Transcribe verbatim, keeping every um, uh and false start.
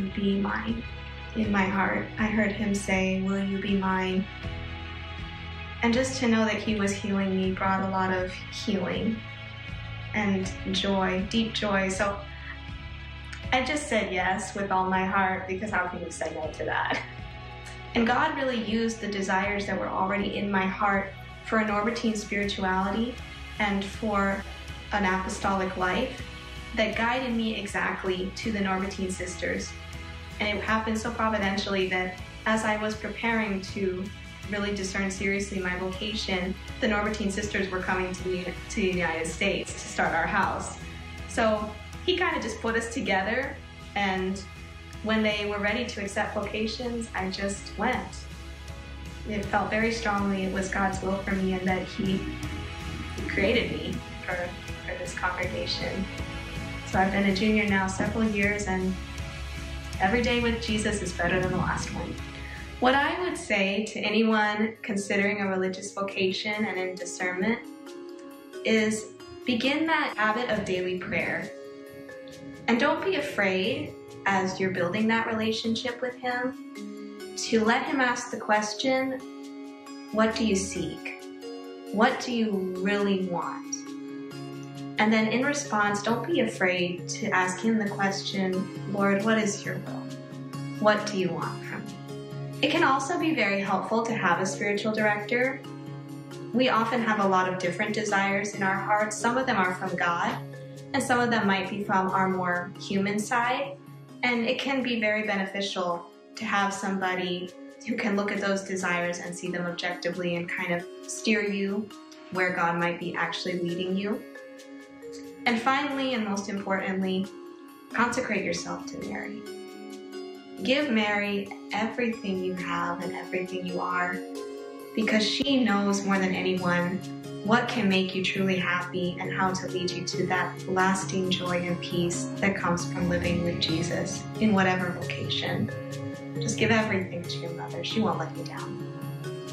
be mine? In my heart, I heard him say, will you be mine? And just to know that he was healing me brought a lot of healing and joy, deep joy. So I just said yes with all my heart, because how can you say no to that? And God really used the desires that were already in my heart for a Norbertine spirituality and for an apostolic life that guided me exactly to the Norbertine sisters. And it happened so providentially that as I was preparing to really discern seriously my vocation, the Norbertine sisters were coming to the, to the United States to start our house. So he kind of just put us together, and when they were ready to accept vocations, I just went. It felt very strongly it was God's will for me, and that he, he created me for, for this congregation. So I've been a junior now several years, and every day with Jesus is better than the last one. What I would say to anyone considering a religious vocation and in discernment is begin that habit of daily prayer. And don't be afraid, as you're building that relationship with him, to let him ask the question, what do you seek? What do you really want? And then in response, don't be afraid to ask him the question, Lord, what is your will? What do you want from me? It can also be very helpful to have a spiritual director. We often have a lot of different desires in our hearts. Some of them are from God, and some of them might be from our more human side. And it can be very beneficial to have somebody who can look at those desires and see them objectively and kind of steer you where God might be actually leading you. And finally, and most importantly, consecrate yourself to Mary. Give Mary everything you have and everything you are, because she knows more than anyone what can make you truly happy and how to lead you to that lasting joy and peace that comes from living with Jesus in whatever vocation. Just give everything to your mother. She won't let you down.